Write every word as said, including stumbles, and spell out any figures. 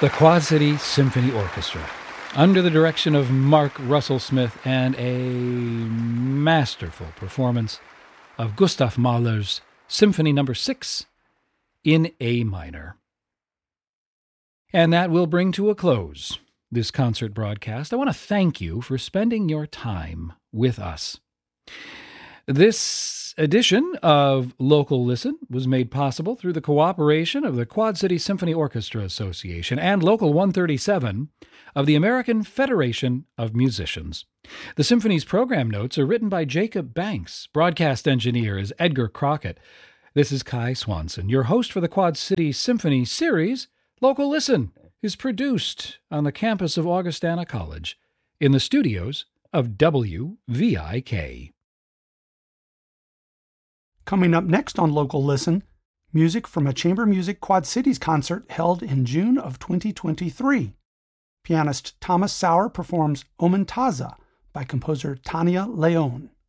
The Quad City Symphony Orchestra, under the direction of Mark Russell Smith, and a masterful performance of Gustav Mahler's Symphony Number six in A minor. And that will bring to a close this concert broadcast. I want to thank you for spending your time with us. This edition of Local Listen was made possible through the cooperation of the Quad City Symphony Orchestra Association and Local one thirty-seven of the American Federation of Musicians. The symphony's program notes are written by Jacob Banks. Broadcast engineer is Edgar Crockett. This is Kai Swanson, your host for the Quad City Symphony series. Local Listen is produced on the campus of Augustana College in the studios of W V I K. Coming up next on Local Listen, music from a Chamber Music Quad Cities concert held in June of twenty twenty-three. Pianist Thomas Sauer performs Omen Taza by composer Tania Leon.